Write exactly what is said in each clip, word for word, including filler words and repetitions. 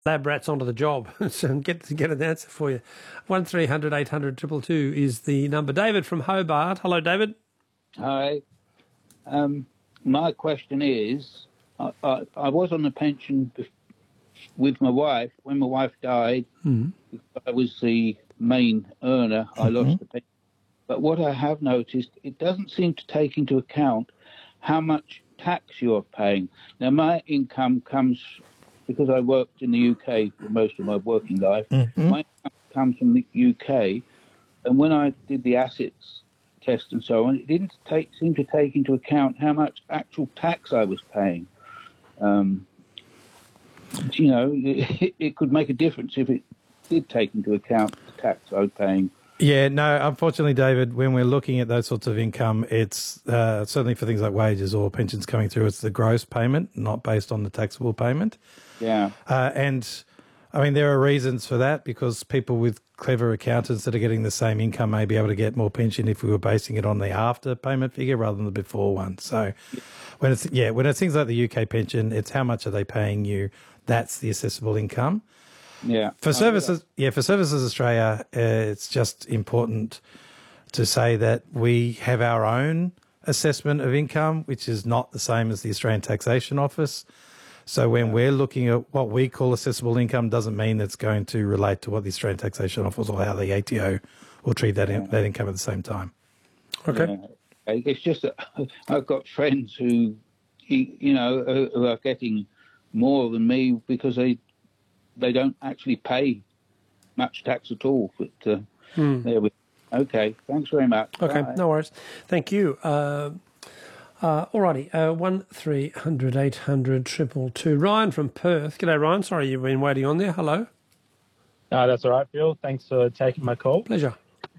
lab rats onto the job and get get an answer for you. One three hundred eight hundred two two two is the number. David from Hobart. Hello, David. Hi. Um, my question is, I, I, I was on a pension with my wife. When my wife died, mm-hmm. I was the main earner. I mm-hmm. lost the pension. But what I have noticed, it doesn't seem to take into account how much tax you're paying. Now, my income comes, because I worked in the U K for most of my working life, mm-hmm. my income comes from the U K, and when I did the assets test and so on, it didn't take, seem to take into account how much actual tax I was paying. Um, you know, it, it could make a difference if it did take into account the tax I was paying. Yeah, no, unfortunately, David, when we're looking at those sorts of income, it's uh, certainly for things like wages or pensions coming through, it's the gross payment, not based on the taxable payment. Yeah. Uh, and, I mean, there are reasons for that, because people with clever accountants that are getting the same income may be able to get more pension if we were basing it on the after payment figure rather than the before one. So when it's, yeah, when it's things like the U K pension, it's how much are they paying you? That's the assessable income. Yeah. For services, yeah, for Services Australia, uh, it's just important to say that we have our own assessment of income, which is not the same as the Australian Taxation Office. So when yeah. we're looking at what we call assessable income, doesn't mean it's going to relate to what the Australian Taxation Office or how the A T O will treat that, yeah. in, that income at the same time. Okay. Yeah. It's just that I've got friends who, you know, who are getting more than me because they they don't actually pay much tax at all. But uh, hmm. there we Okay, thanks very much. Okay, Bye. no worries. Thank you. Uh, uh, all righty, uh, one three hundred eight hundred triple two. Ryan from Perth. G'day, Ryan. Sorry you've been waiting on there. Hello. No, that's all right, Phil. Thanks for taking my call. Pleasure.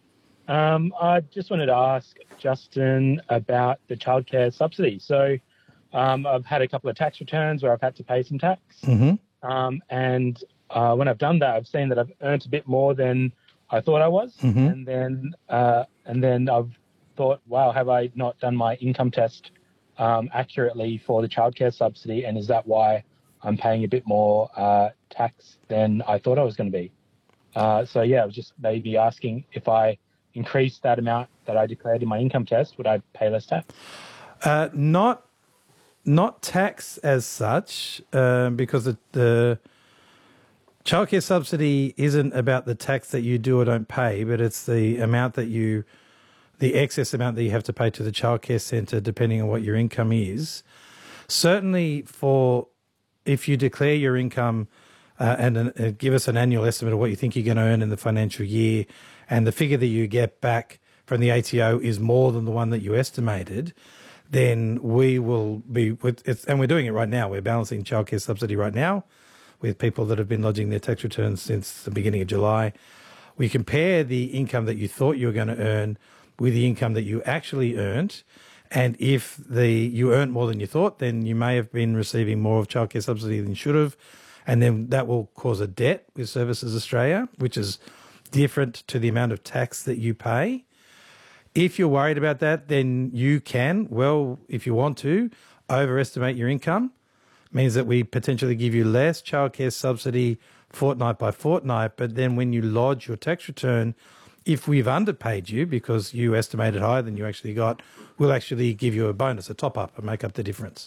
Um, I just wanted to ask Justin about the childcare subsidy. So um, I've had a couple of tax returns where I've had to pay some tax. Mm-hmm. Um, and uh, when I've done that, I've seen that I've earned a bit more than I thought I was. Mm-hmm. And then uh, and then I've thought, wow, have I not done my income test um, accurately for the childcare subsidy? And is that why I'm paying a bit more uh, tax than I thought I was going to be? Uh, so, yeah, I was just maybe asking if I increase that amount that I declared in my income test, would I pay less tax? Uh, not not tax as such, uh, because the, the childcare subsidy isn't about the tax that you do or don't pay, but it's the amount that you, the excess amount that you have to pay to the childcare centre depending on what your income is. Certainly for, if you declare your income uh, and uh, give us an annual estimate of what you think you're going to earn in the financial year, and the figure that you get back from the A T O is more than the one that you estimated, then we will be, with it's, and we're doing it right now, we're balancing childcare subsidy right now with people that have been lodging their tax returns since the beginning of July. We compare the income that you thought you were going to earn with the income that you actually earned, and if the you earned more than you thought, then you may have been receiving more of childcare subsidy than you should have, and then that will cause a debt with Services Australia, which is different to the amount of tax that you pay. If you're worried about that, then you can, well, if you want to, overestimate your income. Means that we potentially give you less childcare subsidy fortnight by fortnight, but then when you lodge your tax return, if we've underpaid you because you estimated higher than you actually got, we'll actually give you a bonus, a top-up, and make up the difference.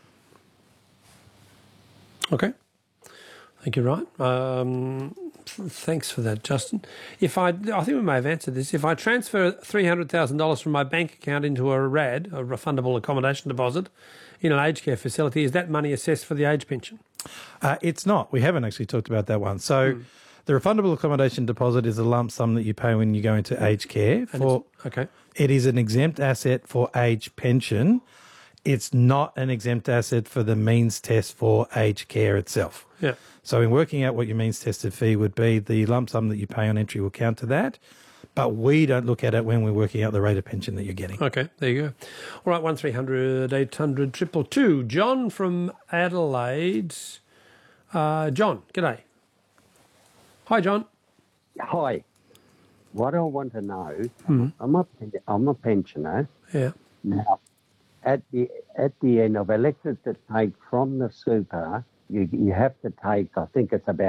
Okay. Thank you, Ryan. Um, thanks for that, Justin. If I, I think we may have answered this. If I transfer three hundred thousand dollars from my bank account into a R A D, a refundable accommodation deposit, in an aged care facility, is that money assessed for the age pension? Uh, it's not. We haven't actually talked about that one. So mm. the refundable accommodation deposit is a lump sum that you pay when you go into aged care. For, okay. It is an exempt asset for age pension. It's not an exempt asset for the means test for aged care itself. Yeah. So in working out what your means tested fee would be, the lump sum that you pay on entry will count to that. But we don't look at it when we're working out the rate of pension that you're getting. Okay, there you go. All right, one three hundred eight hundred two two two. John from Adelaide. Uh, John, g'day. Hi, John. Hi. What I want to know, mm-hmm. I'm a I'm a pensioner. Yeah. Now, at the at the end, I've elected to take from the super you, you have to take, I think it's about